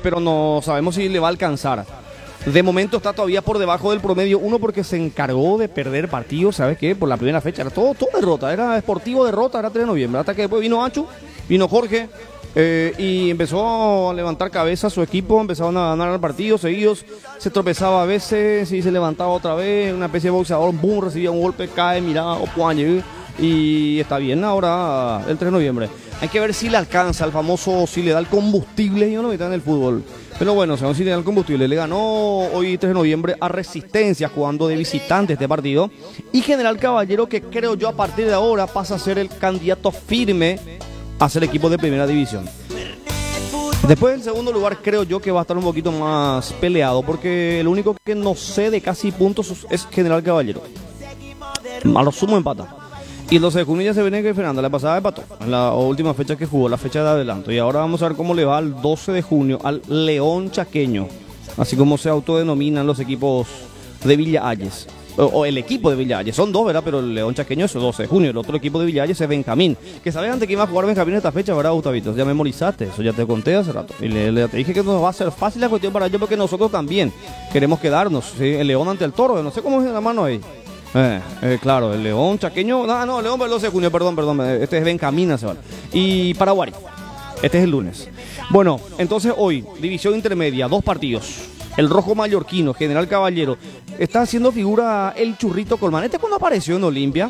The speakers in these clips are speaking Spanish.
pero no sabemos si le va a alcanzar. De momento está todavía por debajo del promedio. Uno, porque se encargó de perder partidos, ¿sabes qué? Por la primera fecha. Era todo derrota. Era Sportivo derrota, era 3 de noviembre. Hasta que después vino Achu, vino Jorge, y empezó a levantar cabeza su equipo. Empezaron a ganar partidos seguidos. Se tropezaba a veces y se levantaba otra vez. Una especie de boxeador, boom, recibía un golpe, cae, miraba, y está bien ahora el 3 de noviembre. Hay que ver si le alcanza el famoso, si le da el combustible, y no lo metan en el fútbol. Pero bueno, sabemos si le da el combustible. Le ganó hoy 3 de noviembre a Resistencia, jugando de visitante este partido. Y General Caballero, que creo yo a partir de ahora pasa a ser el candidato firme a ser equipo de primera división. Después del segundo lugar creo yo que va a estar un poquito más peleado, porque el único que no cede casi puntos es General Caballero. A lo sumo empata. Y el 12 de junio ya se viene que Fernanda, la pasada empató en la última fecha que jugó, la fecha de adelanto. Y ahora vamos a ver cómo le va al 12 de junio, al León Chaqueño, así como se autodenominan los equipos de Villa Hayes. O el equipo de Villa Hayes, son dos, ¿verdad? Pero el León Chaqueño es el 12 de junio, el otro equipo de Villa Hayes es Benjamín. Que sabes antes que iba a jugar Benjamín esta fecha, ¿verdad, Gustavito? Ya memorizaste, eso ya te conté hace rato. Y te dije que no va a ser fácil la cuestión para ellos, porque nosotros también queremos quedarnos, ¿sí? El León ante el Toro, no sé cómo es la mano ahí. Claro, el León Chaqueño, no, el León para el 12 de junio, perdón, este es Benjamín, se va. Y Paraguay, este es el lunes. Bueno, entonces hoy, división intermedia, 2 partidos. El Rojo Mallorquino, General Caballero, está haciendo figura el Churrito Colmán. Este cuando apareció en Olimpia,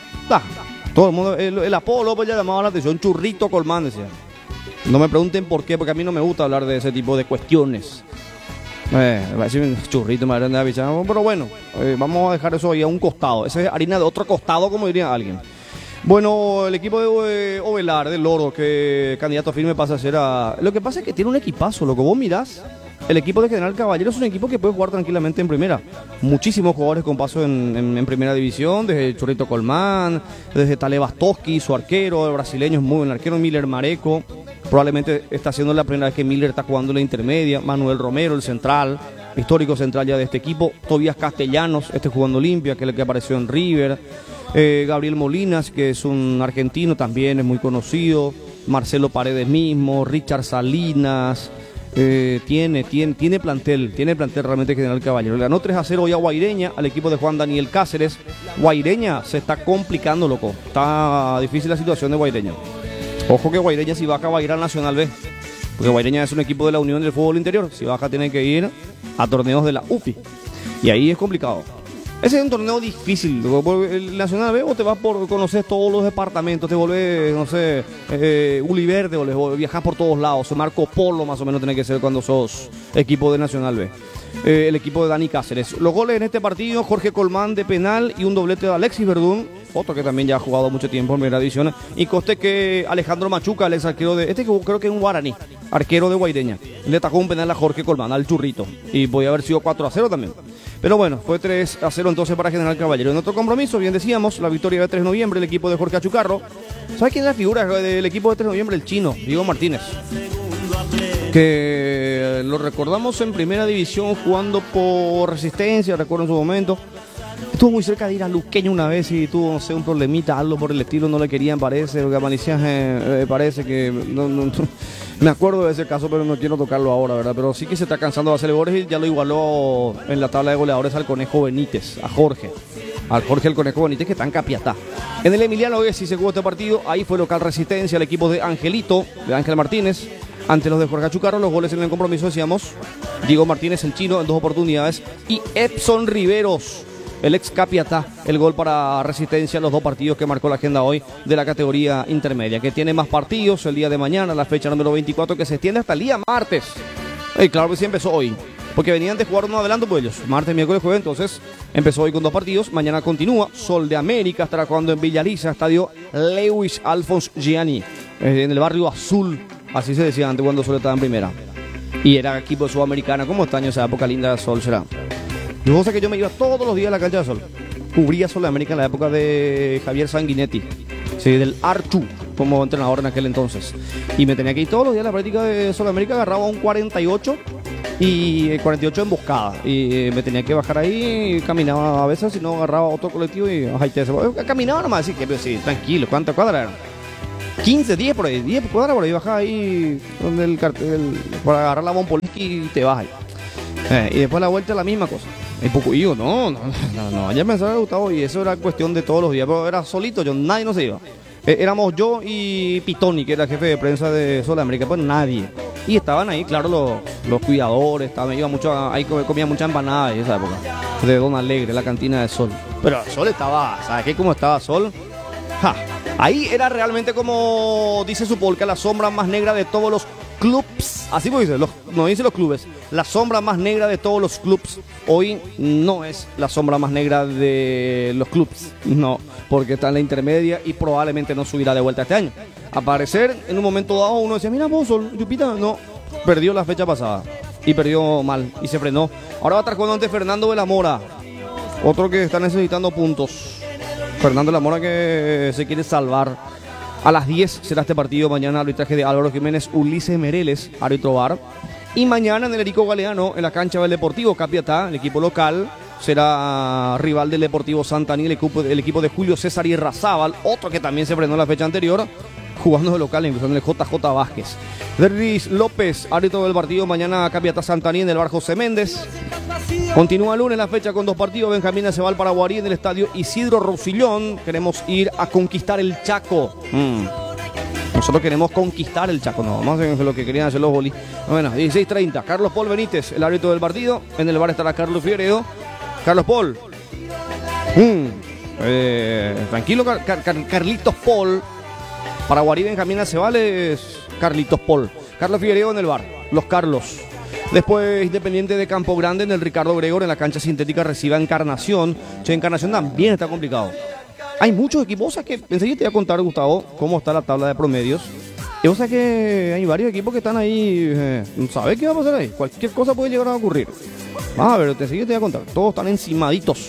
todo el mundo, el apodo López ya llamaba la atención, Churrito Colmán, decía. No me pregunten por qué, porque a mí no me gusta hablar de ese tipo de cuestiones. Va a decir un churrito, madre de avichana, pero bueno, vamos a dejar eso ahí a un costado. Esa es harina de otro costado, como diría alguien. Bueno, el equipo de Ovelar, del Loro, que candidato firme pasa a ser a... Lo que pasa es que tiene un equipazo, lo que vos mirás. El equipo de General Caballero es un equipo que puede jugar tranquilamente en primera. Muchísimos jugadores con paso en primera división, desde Churrito Colmán, desde Talebastoski, su arquero, el brasileño es muy buen arquero, Miller Mareco. Probablemente está siendo la primera vez que Miller está jugando en la intermedia. Manuel Romero, el central, histórico central ya de este equipo. Tobías Castellanos, jugando Olimpia, que es el que apareció en River. Gabriel Molinas, que es un argentino, también es muy conocido. Marcelo Paredes mismo, Richard Salinas. Tiene plantel realmente General Caballero. Le ganó 3-0 hoy a Guaireña, al equipo de Juan Daniel Cáceres. Guaireña se está complicando, loco. Está difícil la situación de Guaireña. Ojo que Guaireña, si baja, va a ir al Nacional B, porque Guaireña es un equipo de la Unión del Fútbol Interior. Si baja, tiene que ir a torneos de la UFI, y ahí es complicado. Ese es un torneo difícil. El Nacional B, vos te vas por conocer todos los departamentos, te volvés, no sé, Uliverde, viajás por todos lados. Marco Polo más o menos tiene que ser cuando sos equipo de Nacional B. El equipo de Dani Cáceres. Los goles en este partido: Jorge Colmán de penal y un doblete de Alexis Verdún, otro que también ya ha jugado mucho tiempo en primera división. Y conste que Alejandro Machuca, el ex arquero de creo que es un guaraní, arquero de Guaireña, le atacó un penal a Jorge Colmán, al Churrito, y podía haber sido 4-0 también. Pero bueno, fue 3-0 entonces para General Caballero. En otro compromiso, bien decíamos, la victoria de 3 de noviembre, el equipo de Jorge Achucarro. ¿Sabes quién es la figura del equipo de 3 de noviembre? El chino, Diego Martínez, que lo recordamos en primera división jugando por Resistencia, recuerdo en su momento. Estuvo muy cerca de ir a Luqueño una vez y tuvo, no sé, un problemita, algo por el estilo, no le querían, parece, porque a Maniciaje parece que... No, me acuerdo de ese caso, pero no quiero tocarlo ahora, ¿verdad? Pero sí que se está cansando de hacerle goles y ya lo igualó en la tabla de goleadores al Conejo Benítez, a Jorge. Al Jorge el Conejo Benítez, que está en Capiatá. En el Emiliano hoy sí se jugó este partido, ahí fue local Resistencia, el equipo de Angelito, de Ángel Martínez, ante los de Jorge Achucarro. Los goles en el compromiso, decíamos, Diego Martínez, el chino, en 2 oportunidades, y Epson Riveros, el ex Capiatá, el gol para Resistencia, los 2 partidos que marcó la agenda hoy de la categoría intermedia, que tiene más partidos el día de mañana, la fecha número 24, que se extiende hasta el día martes. Y claro que sí empezó hoy, porque venían de jugar un adelanto por ellos, martes, miércoles, jueves, entonces empezó hoy con 2 partidos, mañana continúa. Sol de América estará jugando en Villaliza, estadio Lewis Alphonse Gianni, en el barrio Azul, así se decía antes cuando Sol estaba en primera, y era equipo de Sudamericana. ¿Cómo está año esa época linda? Sol será. Yo sé que yo me iba todos los días a la cancha de Sol. Cubría Sol de América en la época de Javier Sanguinetti, sí, del Archu, como entrenador en aquel entonces. Y me tenía que ir todos los días a la práctica de Sol de América, agarraba un 48 y 48 emboscada. Y me tenía que bajar ahí, y caminaba a veces, si no agarraba otro colectivo y caminaba nomás, así que sí, tranquilo. ¿Cuántas cuadras eran? 15, 10 por ahí, 10 cuadras por ahí, bajás ahí donde el cartel, para agarrar la Bonpolinsky y te vas ahí. Y después la vuelta la misma cosa. Y poco, yo, no, ayer me pensaba Gustavo, y eso era cuestión de todos los días, pero era solito, nadie no se iba. Éramos yo y Pitoni, que era jefe de prensa de Sudamérica, pues nadie. Y estaban ahí, claro, los cuidadores, iba mucho, ahí comía mucha empanada en esa época, de Don Alegre, la cantina de Sol. Pero Sol estaba, ¿sabes qué? ¿Cómo estaba Sol? ¡Ja! Ahí era realmente, como dice su polka, la sombra más negra de todos los clubs. Así como dice, no dice los clubes. La sombra más negra de todos los clubs. Hoy no es la sombra más negra de los clubs. No, porque está en la intermedia y probablemente no subirá de vuelta este año. Aparecer en un momento dado, uno decía, mira vos, Yupita, no, perdió la fecha pasada. Y perdió mal y se frenó. Ahora va a estar jugando ante Fernando de la Mora. Otro que está necesitando puntos. Fernando de la Mora, que se quiere salvar. A las 10 será este partido. Mañana arbitraje de Álvaro Jiménez, Ulises Mereles, árbitro VAR. Y mañana en el Erico Galeano, en la cancha del Deportivo Capiatá, el equipo local será rival del Deportivo Santaní, el equipo de Julio César Irrazábal, otro que también se frenó la fecha anterior, jugando de local, incluso en el JJ Vázquez. Derris López, árbitro del partido mañana Capiatá Santaní en el bar José Méndez. Continúa el lunes la fecha con 2 partidos. Benjamín Acebal Paraguarí en el estadio Isidro Roussillon. Queremos ir a conquistar el Chaco. Nosotros queremos conquistar el Chaco, no, más de lo que querían hacer los bolis. Bueno, 16:30. Carlos Paul Benítez, el árbitro del partido. En el bar estará Carlos Figueredo. Carlos Paul. Tranquilo, Carlitos Paul. Paraguarí Benjamín Acebal es Carlitos Paul. Carlos Figueredo en el bar. Los Carlos. Después, Independiente de Campo Grande en el Ricardo Gregor, en la cancha sintética recibe a Encarnación. Encarnación también está complicado. Hay muchos equipos, que enseguida te voy a contar, Gustavo, cómo está la tabla de promedios. Y o sea que hay varios equipos que están ahí, no sabes qué va a pasar ahí. Cualquier cosa puede llegar a ocurrir. Vamos a ver, enseguida te voy a contar. Todos están encimaditos.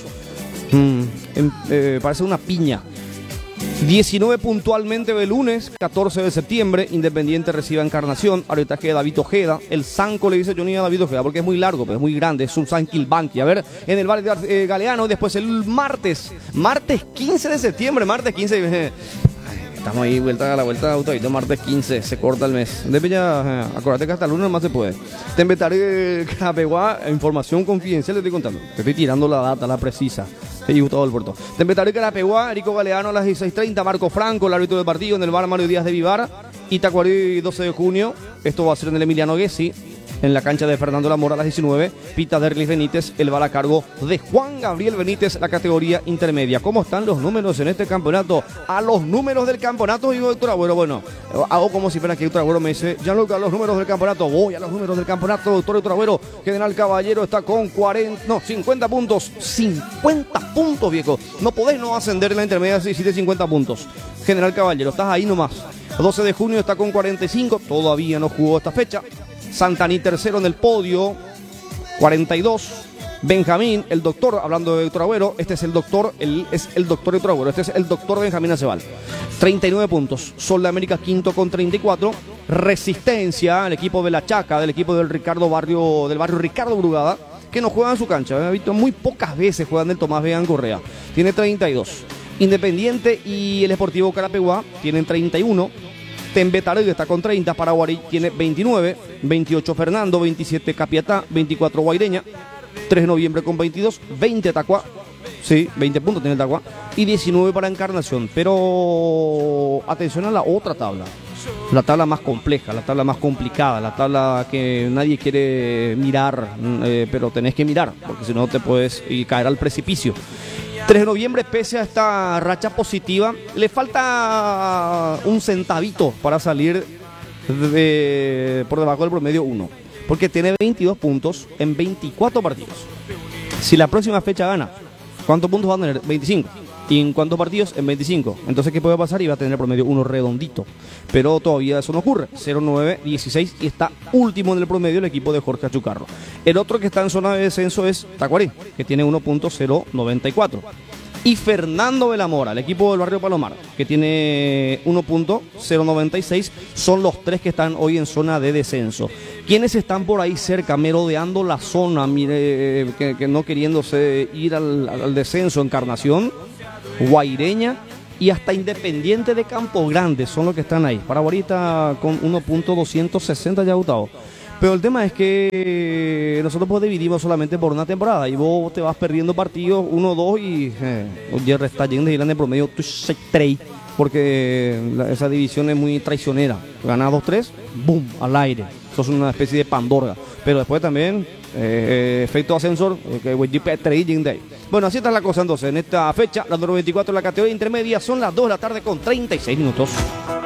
Parece una piña. 19 puntualmente del lunes, 14 de septiembre, Independiente recibe a Encarnación, arbitraje de David Ojeda. El Zanco le dice Johnny a David Ojeda porque es muy largo, pero es muy grande, es un San Quilbanqui. A ver, en el bar de Galeano, después el martes 15 de septiembre, martes 15. Estamos ahí, a la vuelta de autobito, martes 15, se corta el mes. Después ya, acuérdate que hasta el lunes más se puede. Te inventaré Carapeguá, información confidencial, le estoy contando. Te estoy tirando la data, la precisa. Y Gustavo del Puerto. Te inventaré Carapeguá, Erico Galeano a las 16:30, Marco Franco, el árbitro del partido en el bar Mario Díaz de Vivar. Itacuarí, 12 de junio. Esto va a ser en el Emiliano Gessi. En la cancha de Fernando Lamora a las 19, Pita Derlis Benítez, el bar a cargo de Juan Gabriel Benítez, la categoría intermedia. ¿Cómo están los números en este campeonato? A los números del campeonato, digo Héctor Agüero. Bueno, hago como si fuera que Héctor Agüero me dice, ya lo que a los números del campeonato, voy a los números del campeonato, doctor Héctor Agüero. General Caballero está con 50 puntos. 50 puntos, viejo. No podés no ascender en la intermedia si hiciste 50 puntos. General Caballero, estás ahí nomás. 12 de junio está con 45, todavía no jugó esta fecha. Santaní tercero en el podio, 42. Benjamín, el doctor, hablando de Héctor Agüero, este es el doctor, el doctor Héctor Agüero, este es el doctor Benjamín Acebal. 39 puntos. Sol de América quinto con 34. Resistencia, el equipo de La Chaca, del equipo del barrio Ricardo Brugada, que no juega en su cancha. He visto muy pocas veces juegan del Tomás Vegan Correa. Tiene 32. Independiente y el Sportivo Carapeguá tienen 31. Tembetaré está con 30, Paraguarí tiene 29, 28 Fernando, 27 Capiatá, 24 Guaireña, 3 de noviembre con 22, 20 Tacuá, sí, 20 puntos tiene Tacuá, y 19 para Encarnación. Pero atención a la otra tabla, la tabla más compleja, la tabla más complicada, la tabla que nadie quiere mirar, pero tenés que mirar, porque si no te puedes caer al precipicio. 3 de noviembre, pese a esta racha positiva, le falta un centavito para salir por debajo del promedio 1. Porque tiene 22 puntos en 24 partidos. Si la próxima fecha gana, ¿cuántos puntos va a tener? 25. ¿Y en cuántos partidos? En 25. Entonces, ¿qué puede pasar? Y va a tener el promedio 1 redondito. Pero todavía eso no ocurre. 0-9-16 y está último en el promedio el equipo de Jorge Achucarro. El otro que está en zona de descenso es Tacuarí, que tiene 1.094. Y Fernando de la Mora, el equipo del barrio Palomar, que tiene 1.096. Son los tres que están hoy en zona de descenso. ¿Quiénes están por ahí cerca, merodeando la zona, que no queriéndose ir al descenso? Encarnación, Guaireña y hasta Independiente de Campo Grande son los que están ahí. Para ahorita con 1.260 ya, Gustavo. Pero el tema es que nosotros pues dividimos solamente por una temporada y vos te vas perdiendo partidos 1-2 y ya está yendo y de promedio 3, porque esa división es muy traicionera. Ganás 2-3, boom, al aire. Eso es una especie de Pandora. Pero después también efecto ascensor, que bueno, así está la cosa entonces. En esta fecha, la número 24 de la categoría intermedia, son las 2 de la tarde con 36 minutos.